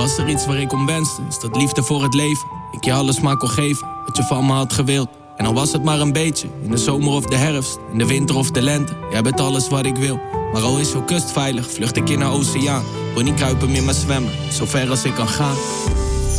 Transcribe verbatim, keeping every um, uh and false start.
was er iets waar ik om wenste, is dat liefde voor het leven. Ik je alles maar kon geven, wat je van me had gewild. En al was het maar een beetje, in de zomer of de herfst, in de winter of de lente. Jij bent alles wat ik wil, maar al is jouw kust veilig, vlucht ik in een oceaan. Wil niet kruipen, meer maar zwemmen, zo ver als ik kan gaan.